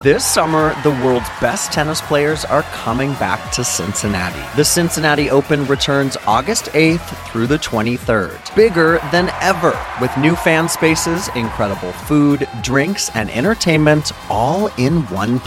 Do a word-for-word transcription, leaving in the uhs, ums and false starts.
This summer, the world's best tennis players are coming back to Cincinnati. The Cincinnati Open returns August eighth through the twenty-third. Bigger than ever, with new fan spaces, incredible food, drinks, and entertainment all in one